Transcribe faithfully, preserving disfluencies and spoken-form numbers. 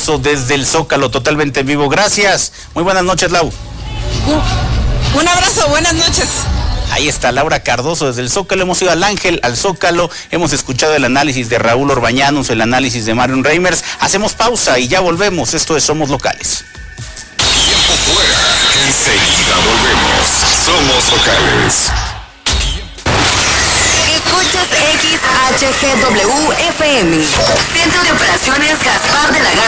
desde el Zócalo, totalmente en vivo. Gracias. Muy buenas noches, Lau. Un, un abrazo, buenas noches. Ahí está Laura Cardoso desde el Zócalo. Hemos ido al Ángel, al Zócalo, hemos escuchado el análisis de Raúl Orbañanos, el análisis de Marion Reimers. Hacemos pausa y ya volvemos. Esto es Somos Locales. Tiempo fuera. Enseguida volvemos. Somos Locales. Escuchas X H G W F M. Centro de Operaciones Gaspar de la Garza.